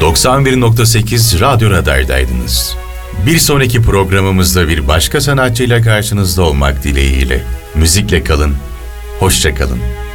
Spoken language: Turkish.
91.8 Radyo Radar'daydınız. Bir sonraki programımızda bir başka sanatçıyla karşınızda olmak dileğiyle. Müzikle kalın, hoşça kalın.